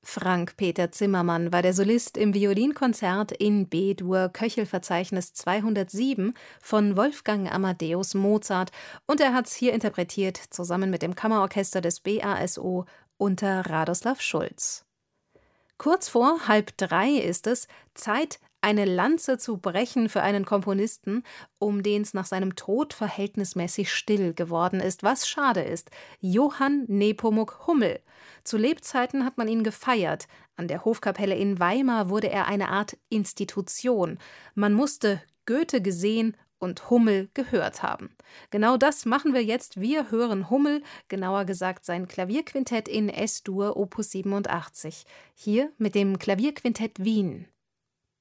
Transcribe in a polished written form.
Frank-Peter Zimmermann war der Solist im Violinkonzert in B-Dur Köchelverzeichnis 207 von Wolfgang Amadeus Mozart und er hat's hier interpretiert, zusammen mit dem Kammerorchester des BASO unter Radoslav Schulz. Kurz vor 2:30 ist es Zeit, eine Lanze zu brechen für einen Komponisten, um den es nach seinem Tod verhältnismäßig still geworden ist, was schade ist: Johann Nepomuk Hummel. Zu Lebzeiten hat man ihn gefeiert. An der Hofkapelle in Weimar wurde er eine Art Institution. Man musste Goethe gesehen und Hummel gehört haben. Genau das machen wir jetzt. Wir hören Hummel, genauer gesagt sein Klavierquintett in S-Dur Opus 87. Hier mit dem Klavierquintett Wien.